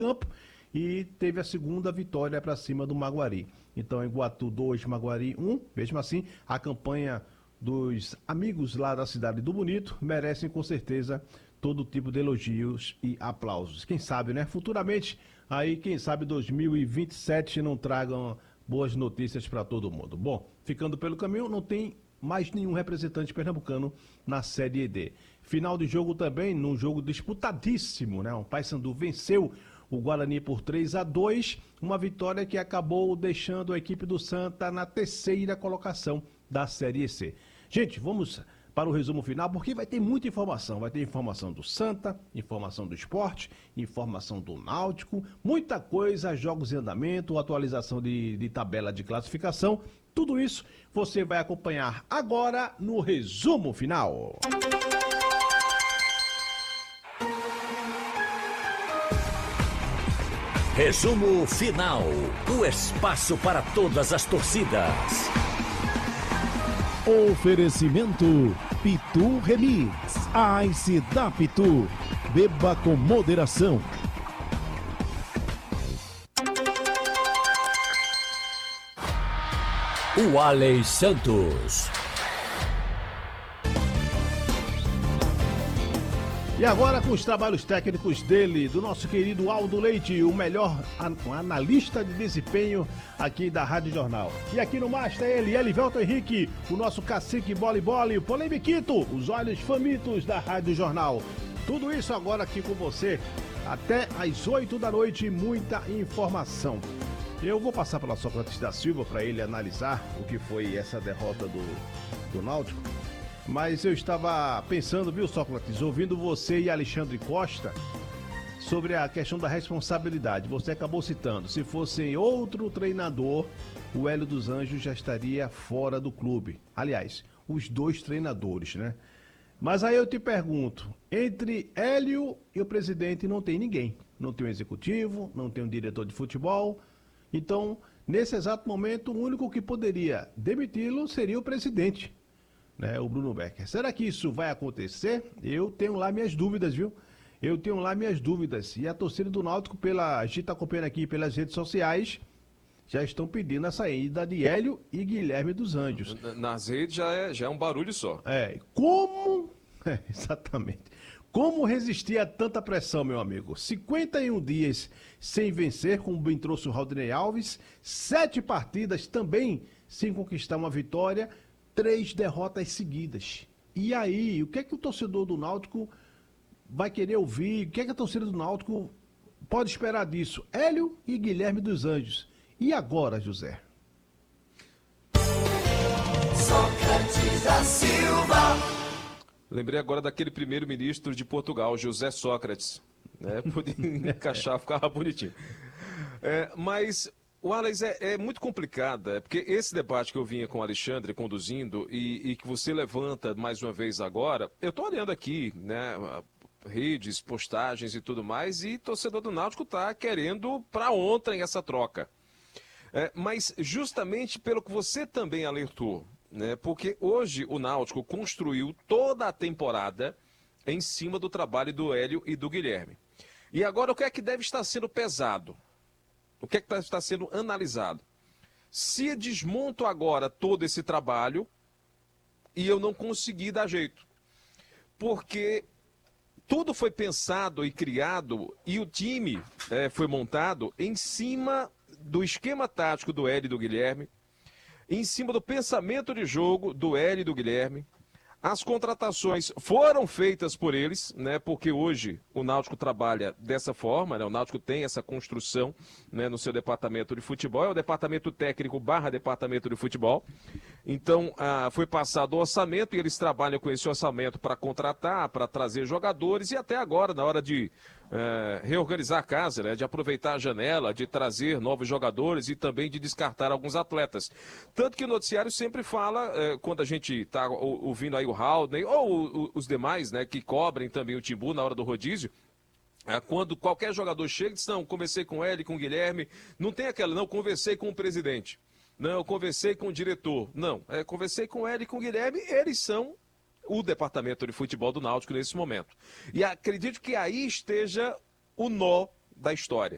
campo e teve a segunda vitória para cima do Maguari. Então, Iguatu 2, Maguari 1. Mesmo assim, a campanha dos amigos lá da cidade do Bonito merecem com certeza todo tipo de elogios e aplausos. Quem sabe, né? Futuramente, aí, quem sabe 2027 não tragam boas notícias para todo mundo. Bom, ficando pelo caminho, não tem mais nenhum representante pernambucano na Série D. Final de jogo também, num jogo disputadíssimo, né? O Paysandu venceu o Guarani por 3-2, uma vitória que acabou deixando a equipe do Santa na terceira colocação da Série C. Gente, vamos para o resumo final, porque vai ter muita informação. Vai ter informação do Santa, informação do Sport, informação do Náutico, muita coisa, jogos em andamento, atualização de tabela de classificação. Tudo isso você vai acompanhar agora no resumo final. Resumo final. O espaço para todas as torcidas. Oferecimento Pitu Remix. Ice da Pitu. Beba com moderação. O Alex Santos. E agora com os trabalhos técnicos dele, do nosso querido Aldo Leite, o melhor analista de desempenho aqui da Rádio Jornal. E aqui no Master ele, Elivelton Henrique, o nosso cacique bola, o Polemiquito, os olhos famintos da Rádio Jornal. Tudo isso agora aqui com você, até às 8 da noite, muita informação. Eu vou passar pela Sócrates da Silva para ele analisar o que foi essa derrota do Náutico. Mas eu estava pensando, viu, Sócrates, ouvindo você e Alexandre Costa sobre a questão da responsabilidade. Você acabou citando, se fosse outro treinador, o Hélio dos Anjos já estaria fora do clube. Aliás, os dois treinadores, né? Mas aí eu te pergunto, entre Hélio e o presidente não tem ninguém. Não tem um executivo, não tem um diretor de futebol. Então, nesse exato momento, o único que poderia demiti-lo seria o presidente, né, o Bruno Becker. Será que isso vai acontecer? Eu tenho lá minhas dúvidas, viu? Eu tenho lá minhas dúvidas. E a torcida do Náutico, a gente está acompanhando aqui pelas redes sociais, já estão pedindo a saída de Hélio e Guilherme dos Anjos. Nas redes já é um barulho só. Como... exatamente. Como resistir a tanta pressão, meu amigo? 51 dias sem vencer, como bem trouxe o Raudinei Alves, 7 partidas também sem conquistar uma vitória, 3 derrotas seguidas. E aí, o que é que o torcedor do Náutico vai querer ouvir? O que é que a torcida do Náutico pode esperar disso? Hélio e Guilherme dos Anjos. E agora, José? Sócrates da Silva. Lembrei agora daquele primeiro-ministro de Portugal, José Sócrates. Né? Podia encaixar, ficava bonitinho. Mas... O Alex, é muito complicado, porque esse debate que eu vinha com o Alexandre conduzindo e que você levanta mais uma vez agora, eu estou olhando aqui, né, redes, postagens e tudo mais, e torcedor do Náutico está querendo para ontem essa troca. Mas justamente pelo que você também alertou, né, porque hoje o Náutico construiu toda a temporada em cima do trabalho do Hélio e do Guilherme. E agora o que é que deve estar sendo pesado? O que é que está sendo analisado? Se desmonto agora todo esse trabalho e eu não consegui dar jeito. Porque tudo foi pensado e criado e o time foi montado em cima do esquema tático do Hélio e do Guilherme, em cima do pensamento de jogo do Hélio e do Guilherme. As contratações foram feitas por eles, né? Porque hoje o Náutico trabalha dessa forma, né? O Náutico tem essa construção, né, no seu departamento de futebol, é o departamento técnico / departamento de futebol. Então, foi passado o orçamento e eles trabalham com esse orçamento para contratar, para trazer jogadores e até agora, na hora de reorganizar a casa, né, de aproveitar a janela, de trazer novos jogadores e também de descartar alguns atletas. Tanto que o noticiário sempre fala, quando a gente está ouvindo aí o Haldane ou os demais, né, que cobrem também o Timbu na hora do rodízio, quando qualquer jogador chega e diz, não, conversei com ele, com o Guilherme, não tem aquela, não, conversei com o presidente, não, eu conversei com o diretor, não, conversei com ele e com o Guilherme, eles são o departamento de futebol do Náutico nesse momento. E acredito que aí esteja o nó da história.